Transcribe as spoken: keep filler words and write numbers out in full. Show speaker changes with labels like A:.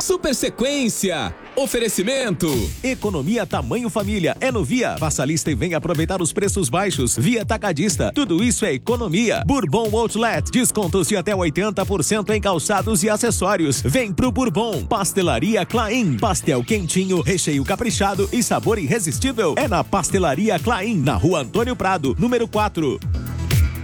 A: Super sequência. Oferecimento.
B: Economia tamanho família é no Via. Faça a lista e venha aproveitar os preços baixos. Via Atacadista. Tudo isso é economia. Bourbon Outlet. Descontos de até oitenta por cento em calçados e acessórios. Vem pro Bourbon. Pastelaria Clain. Pastel quentinho, recheio caprichado e sabor irresistível. É na Pastelaria Clain, na Rua Antônio Prado, número quatro.